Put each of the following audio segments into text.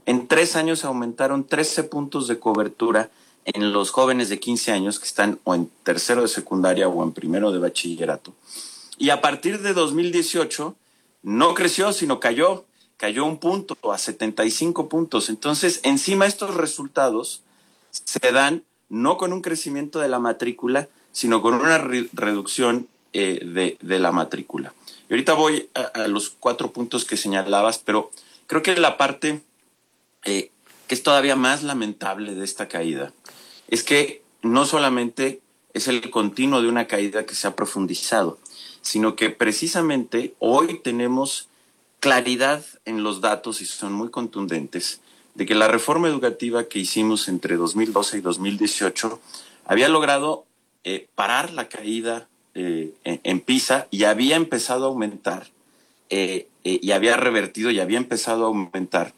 En 3 años aumentaron 13 puntos de cobertura en los jóvenes de 15 años que están o en tercero de secundaria o en primero de bachillerato. Y a partir de 2018 no creció, sino cayó un punto a 75 puntos. Entonces, encima estos resultados se dan no con un crecimiento de la matrícula, sino con una reducción de la matrícula. Y ahorita voy a los 4 puntos que señalabas, pero creo que la parte que es todavía más lamentable de esta caída es que no solamente es el continuo de una caída que se ha profundizado, sino que precisamente hoy tenemos claridad en los datos, y son muy contundentes, de que la reforma educativa que hicimos entre 2012 y 2018 había logrado parar la caída en PISA y había empezado a aumentar, y había revertido y había empezado a aumentar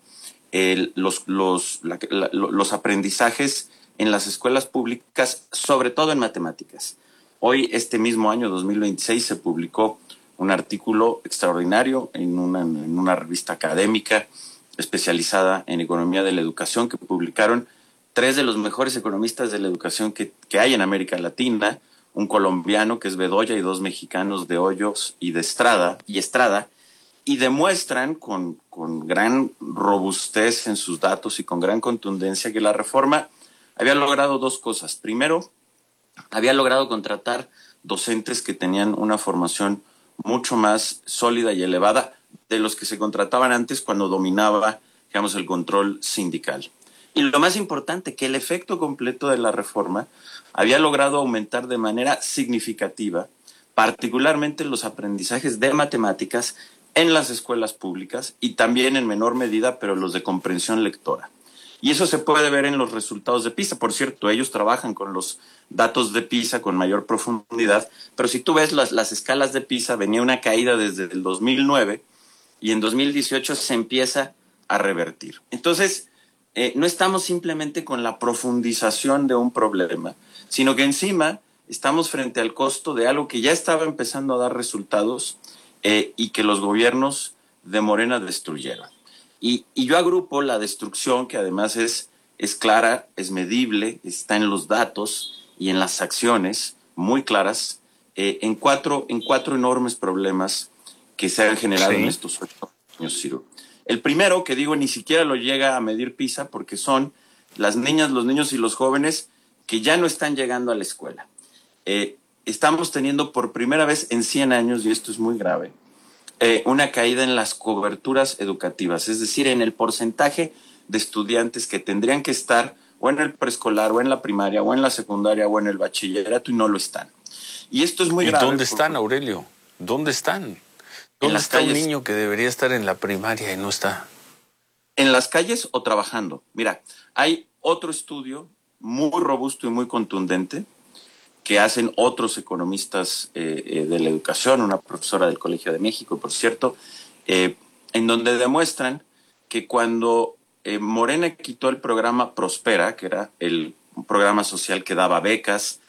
los aprendizajes en las escuelas públicas, sobre todo en matemáticas. Hoy, este mismo año, 2026, se publicó un artículo extraordinario en una revista académica especializada en economía de la educación que publicaron 3 de los mejores economistas de la educación que hay en América Latina, un colombiano que es Bedoya y 2 mexicanos de Hoyos y de Estrada, y demuestran con gran robustez en sus datos y con gran contundencia que la reforma había logrado 2 cosas. Primero, había logrado contratar docentes que tenían una formación mucho más sólida y elevada de los que se contrataban antes cuando dominaba, digamos, el control sindical. Y lo más importante, que el efecto completo de la reforma había logrado aumentar de manera significativa, particularmente los aprendizajes de matemáticas en las escuelas públicas y también en menor medida, pero los de comprensión lectora. Y eso se puede ver en los resultados de PISA. Por cierto, ellos trabajan con los datos de PISA con mayor profundidad, pero si tú ves las escalas de PISA, venía una caída desde el 2009 y en 2018 se empieza a revertir. Entonces, no estamos simplemente con la profundización de un problema, sino que encima estamos frente al costo de algo que ya estaba empezando a dar resultados y que los gobiernos de Morena destruyeron. Y yo agrupo la destrucción, que además es clara, es medible, está en los datos y en las acciones muy claras, en cuatro enormes problemas que se han generado en estos 8 años, Ciro. El primero, que digo, ni siquiera lo llega a medir PISA, porque son las niñas, los niños y los jóvenes que ya no están llegando a la escuela. Estamos teniendo por primera vez en 100 años, y esto es muy grave, una caída en las coberturas educativas, es decir, en el porcentaje de estudiantes que tendrían que estar o en el preescolar, o en la primaria, o en la secundaria, o en el bachillerato, y no lo están. Y esto es muy grave. ¿Y dónde están, Aurelio? ¿Dónde están? ¿Dónde está un niño que debería estar en la primaria y no está? En las calles o trabajando. Mira, hay otro estudio muy robusto y muy contundente que hacen otros economistas de la educación, una profesora del Colegio de México, por cierto, en donde demuestran que cuando Morena quitó el programa Prospera, que era un programa social que daba becas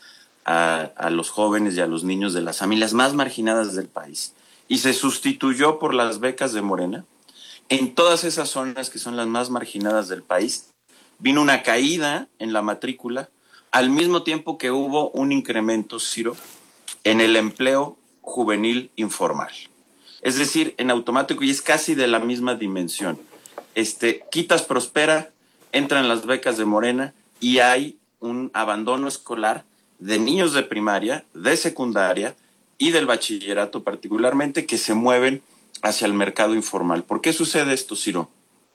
a los jóvenes y a los niños de las familias más marginadas del país, y se sustituyó por las becas de Morena, en todas esas zonas que son las más marginadas del país, vino una caída en la matrícula, al mismo tiempo que hubo un incremento, Ciro, en el empleo juvenil informal. Es decir, en automático, y es casi de la misma dimensión. Quitas Prospera, entran las becas de Morena y hay un abandono escolar de niños de primaria, de secundaria y del bachillerato particularmente, que se mueven hacia el mercado informal. ¿Por qué sucede esto, Ciro?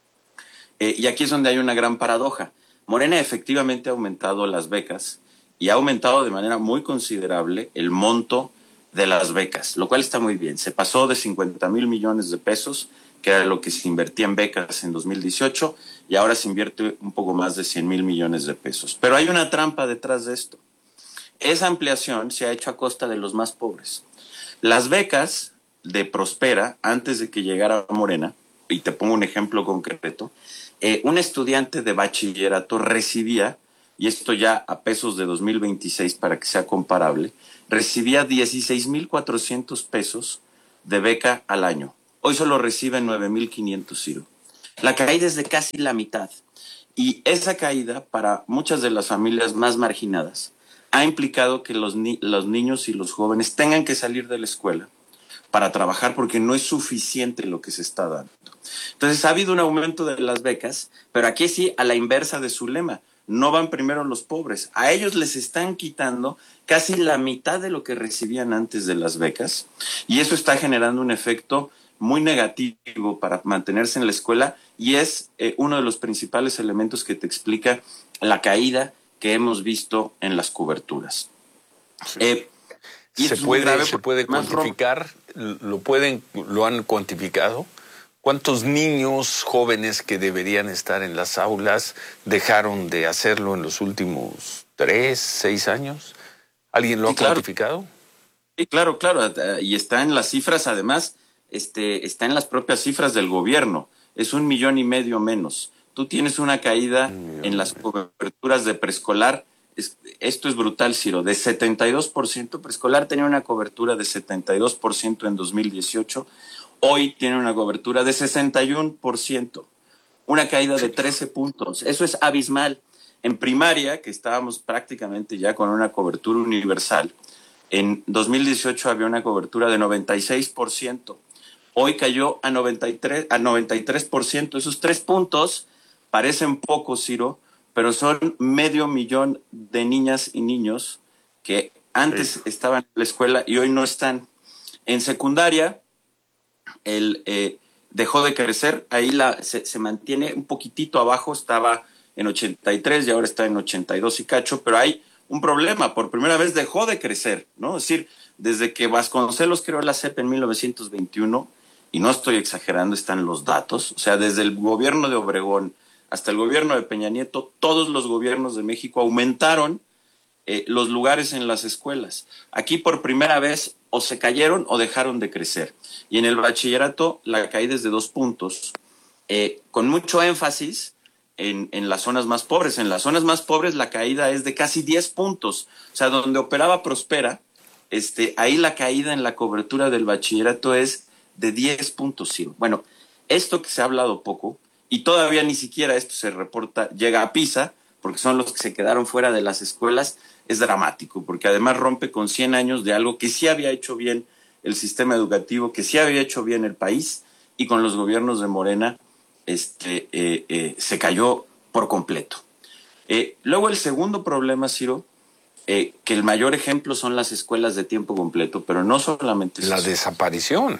Y aquí es donde hay una gran paradoja. Morena efectivamente ha aumentado las becas y ha aumentado de manera muy considerable el monto de las becas, lo cual está muy bien. Se pasó de 50,000 millones de pesos, que era lo que se invertía en becas en 2018, y ahora se invierte un poco más de 100,000 millones de pesos. Pero hay una trampa detrás de esto. Esa ampliación se ha hecho a costa de los más pobres. Las becas de Prospera, antes de que llegara Morena, y te pongo un ejemplo concreto, un estudiante de bachillerato recibía, y esto ya a pesos de 2026 para que sea comparable, recibía 16,400 pesos de beca al año. Hoy solo recibe 9,500, Ciro. La caída es de casi la mitad. Y esa caída, para muchas de las familias más marginadas, ha implicado que los niños y los jóvenes tengan que salir de la escuela para trabajar porque no es suficiente lo que se está dando. Entonces ha habido un aumento de las becas, pero aquí sí a la inversa de su lema. No van primero los pobres. A ellos les están quitando casi la mitad de lo que recibían antes de las becas y eso está generando un efecto muy negativo para mantenerse en la escuela y es uno de los principales elementos que te explica la caída que hemos visto en las coberturas. Sí. ¿Se puede cuantificar? ¿Lo han cuantificado? ¿Cuántos niños jóvenes que deberían estar en las aulas dejaron de hacerlo en los últimos 3, 6 años? ¿Alguien lo ha cuantificado? Sí, claro. Y está en las cifras, además, está en las propias cifras del gobierno. Es 1,5 millones menos. Tú tienes una caída en las coberturas de preescolar. Esto es brutal, Ciro. De 72%, preescolar tenía una cobertura de 72% en 2018. Hoy tiene una cobertura de 61%. Una caída de 13 puntos. Eso es abismal. En primaria, que estábamos prácticamente ya con una cobertura universal, en 2018 había una cobertura de 96%. Hoy cayó a 93%. Esos 3 puntos parecen pocos, Ciro, pero son 500,000 de niñas y niños que antes estaban en la escuela y hoy no están. En secundaria, dejó de crecer. Ahí se mantiene un poquitito abajo. Estaba en 83 y ahora está en 82 y cacho, pero hay un problema. Por primera vez dejó de crecer, ¿no? Es decir, desde que Vasconcelos creó la SEP en 1921, y no estoy exagerando, están los datos, o sea, desde el gobierno de Obregón hasta el gobierno de Peña Nieto, todos los gobiernos de México aumentaron los lugares en las escuelas. Aquí por primera vez o se cayeron o dejaron de crecer. Y en el bachillerato la caída es de 2 puntos, con mucho énfasis en las zonas más pobres. En las zonas más pobres la caída es de casi 10 puntos. O sea, donde operaba Prospera, ahí la caída en la cobertura del bachillerato es de 10 puntos. Sí. Bueno, esto que se ha hablado poco, y todavía ni siquiera esto se reporta, llega a PISA, porque son los que se quedaron fuera de las escuelas, es dramático, porque además rompe con 100 años de algo que sí había hecho bien el sistema educativo, que sí había hecho bien el país, y con los gobiernos de Morena se cayó por completo. Luego el segundo problema, Ciro, que el mayor ejemplo son las escuelas de tiempo completo, pero no solamente la eso. Desaparición.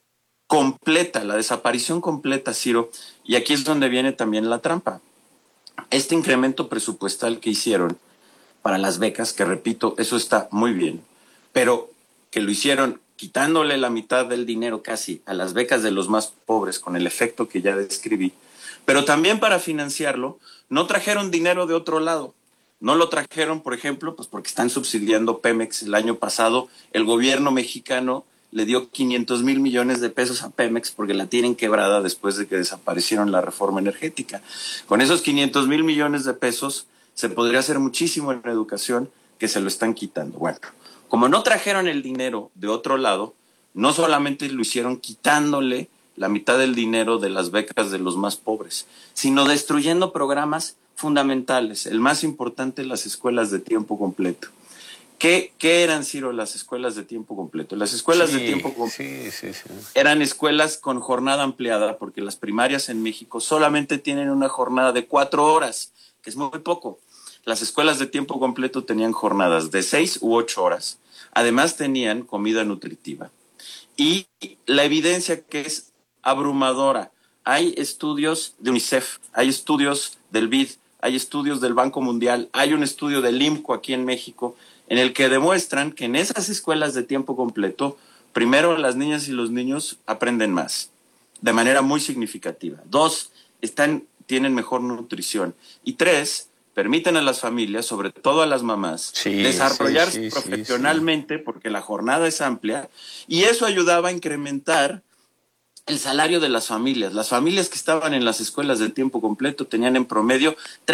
La desaparición completa, Ciro, y aquí es donde viene también la trampa. Este incremento presupuestal que hicieron para las becas, que repito, eso está muy bien, pero que lo hicieron quitándole la mitad del dinero casi a las becas de los más pobres, con el efecto que ya describí, pero también para financiarlo, no trajeron dinero de otro lado. No lo trajeron, por ejemplo, pues porque están subsidiando Pemex. El año pasado el gobierno mexicano le dio 500,000 millones de pesos a Pemex porque la tienen quebrada después de que desaparecieron la reforma energética. Con esos 500,000 millones de pesos se podría hacer muchísimo en la educación, que se lo están quitando. Bueno, como no trajeron el dinero de otro lado, no solamente lo hicieron quitándole la mitad del dinero de las becas de los más pobres, sino destruyendo programas fundamentales. El más importante, las escuelas de tiempo completo. ¿Qué eran, Ciro, las escuelas de tiempo completo? Las escuelas de tiempo completo eran escuelas con jornada ampliada, porque las primarias en México solamente tienen una jornada de 4 horas, que es muy poco. Las escuelas de tiempo completo tenían jornadas de 6 u 8 horas. Además tenían comida nutritiva. Y la evidencia que es abrumadora. Hay estudios de UNICEF, hay estudios del BID, hay estudios del Banco Mundial, hay un estudio del IMCO aquí en México, en el que demuestran que en esas escuelas de tiempo completo, primero, las niñas y los niños aprenden más, de manera muy significativa. 2, tienen mejor nutrición. Y 3, permiten a las familias, sobre todo a las mamás, desarrollarse profesionalmente, porque la jornada es amplia, y eso ayudaba a incrementar el salario de las familias. Las familias que estaban en las escuelas de tiempo completo tenían en promedio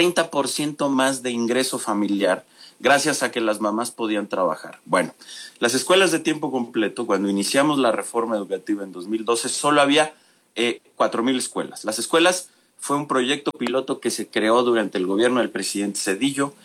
30% más de ingreso familiar, gracias a que las mamás podían trabajar. Bueno, las escuelas de tiempo completo, cuando iniciamos la reforma educativa en 2012, solo había 4,000 escuelas. Las escuelas fue un proyecto piloto que se creó durante el gobierno del presidente Zedillo.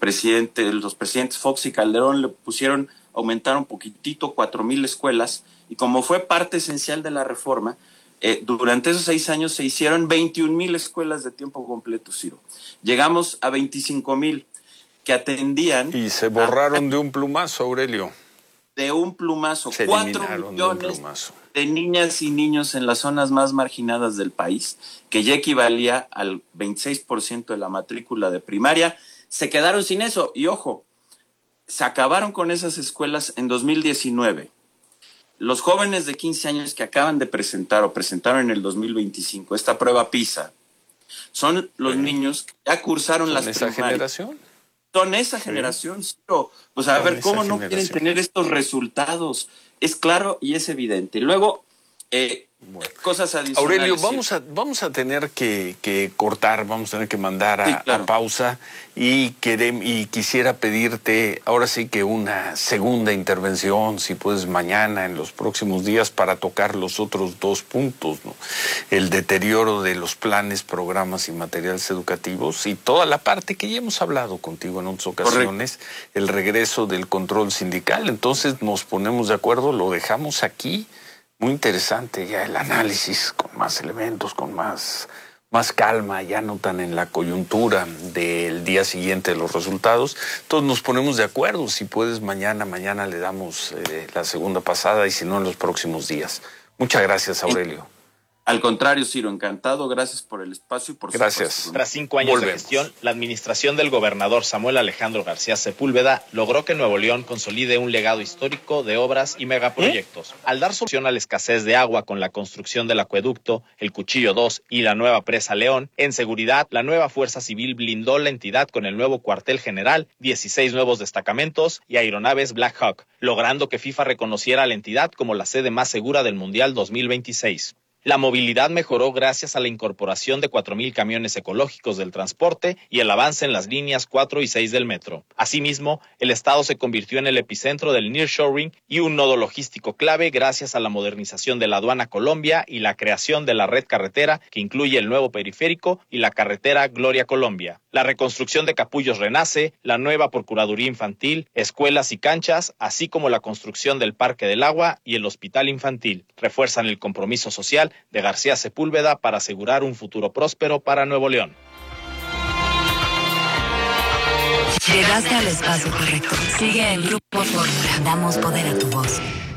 Los presidentes Fox y Calderón aumentaron un poquitito, 4,000 escuelas, y como fue parte esencial de la reforma, durante esos 6 años se hicieron 21,000 escuelas de tiempo completo, Ciro. Llegamos a 25,000 que atendían... Y se borraron de un plumazo, Aurelio. De un plumazo. 4 millones de niñas y niños en las zonas más marginadas del país, que ya equivalía al 26% de la matrícula de primaria, se quedaron sin eso. Y ojo, se acabaron con esas escuelas en 2019. Los jóvenes de 15 años que acaban de presentar o presentaron en el 2025 esta prueba PISA son los niños que ya cursaron las primarias. ¿Son esa generación? Son esa generación, Ciro. Pues a ver, ¿cómo no quieren tener estos resultados? Es claro y es evidente. Luego, cosas adicionales. Aurelio, vamos a tener que cortar, vamos a tener que mandar a pausa y quisiera pedirte ahora sí que una segunda intervención, si puedes mañana, en los próximos días, para tocar los otros 2 puntos, ¿no? El deterioro de los planes, programas y materiales educativos y toda la parte que ya hemos hablado contigo en otras ocasiones. Correcto. El regreso del control sindical. Entonces nos ponemos de acuerdo, lo dejamos aquí. Muy interesante ya el análisis, con más elementos, con más calma, ya no tan en la coyuntura del día siguiente de los resultados. Entonces nos ponemos de acuerdo, si puedes mañana le damos la segunda pasada y si no en los próximos días. Muchas gracias, Aurelio. Al contrario, Ciro, encantado, gracias por el espacio y por gracias. Supuesto. Tras 5 años de gestión, la administración del gobernador Samuel Alejandro García Sepúlveda logró que Nuevo León consolide un legado histórico de obras y megaproyectos. Al dar solución a la escasez de agua con la construcción del acueducto, el Cuchillo 2 y la nueva presa León, en seguridad, la nueva Fuerza Civil blindó la entidad con el nuevo cuartel general, 16 nuevos destacamentos y aeronaves Black Hawk, logrando que FIFA reconociera a la entidad como la sede más segura del Mundial 2026. La movilidad mejoró gracias a la incorporación de 4,000 camiones ecológicos del transporte y el avance en las líneas 4 y 6 del metro. Asimismo, el estado se convirtió en el epicentro del nearshoring y un nodo logístico clave gracias a la modernización de la aduana Colombia y la creación de la red carretera que incluye el nuevo periférico y la carretera Gloria Colombia. La reconstrucción de Capullos renace, la nueva Procuraduría Infantil, escuelas y canchas, así como la construcción del Parque del Agua y el Hospital Infantil, refuerzan el compromiso social de García Sepúlveda para asegurar un futuro próspero para Nuevo León. Llegaste al espacio correcto. Sigue el Grupo Fórmula. Damos poder a tu voz.